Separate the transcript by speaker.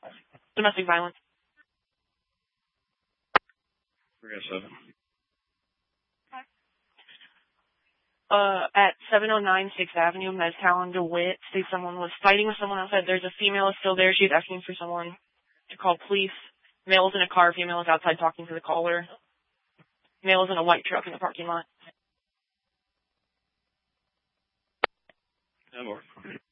Speaker 1: Domestic violence.
Speaker 2: We're going to 7.
Speaker 1: At 709 6th Avenue, Mezcal and DeWitt, say someone was fighting with someone outside. There's a female still there. She's asking for someone to call police. Male is in a car. Female is outside talking to the caller. Male is in a white truck in the parking lot.
Speaker 2: No more.